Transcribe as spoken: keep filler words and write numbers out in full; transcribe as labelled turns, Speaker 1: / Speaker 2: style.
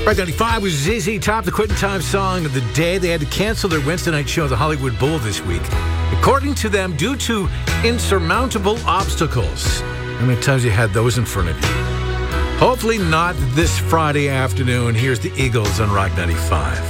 Speaker 1: Rock ninety-five was Z Z Top, the Quitting Time song of the day. They had to cancel their Wednesday night show at the Hollywood Bowl this week, according to them, due to insurmountable obstacles. How many times you had those in front of you? Hopefully not this Friday afternoon. Here's the Eagles on Rock ninety-five.